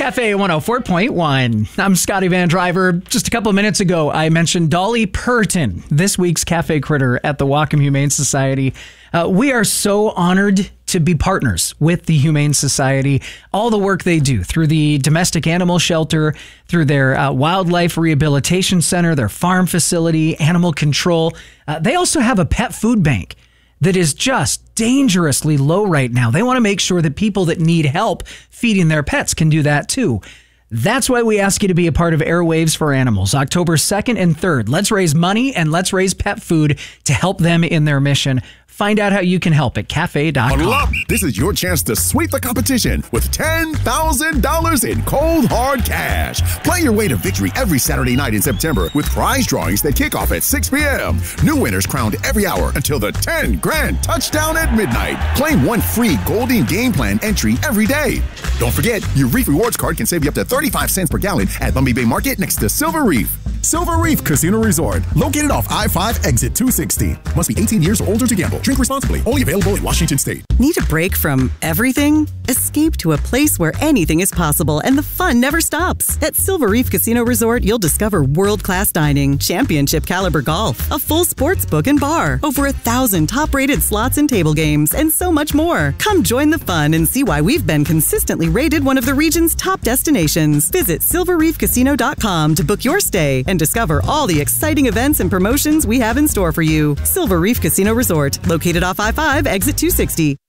Cafe 104.1. I'm Scotty Van Driver. Just a couple of minutes ago, I mentioned Dolly Parton, this week's cafe critter at the Whatcom Humane Society. We are so honored to be partners with the Humane Society. All the work they do through the domestic animal shelter, through their wildlife rehabilitation center, their farm facility, animal control. They also have a pet food bank that is just dangerously low right now. They want to make sure that people that need help feeding their pets can do that too. That's why we ask you to be a part of Airwaves for Animals, October 2nd and 3rd. Let's raise money and let's raise pet food to help them in their mission. Find out how you can help at cafe.com. Huddle up. This is your chance to sweep the competition with $10,000 in cold, hard cash. Play your way to victory every Saturday night in September with prize drawings that kick off at 6 p.m. New winners crowned every hour until the 10 grand touchdown at midnight. Claim one free Golden Game Plan entry every day. Don't forget, your Reef Rewards card can save you up to 35 cents per gallon at Lumby Bay Market next to Silver Reef. Silver Reef Casino Resort, located off I-5 exit 260. Must be 18 years or older to gamble. Drink responsibly. Only available in Washington State. Need a break from everything? Escape to a place where anything is possible and the fun never stops. At Silver Reef Casino Resort, you'll discover world-class dining, championship caliber golf, a full sports book and bar, over 1,000 top-rated slots and table games, and so much more. Come join the fun and see why we've been consistently rated one of the region's top destinations. Visit silverreefcasino.com to book your stay and discover all the exciting events and promotions we have in store for you. Silver Reef Casino Resort, located off I-5, exit 260.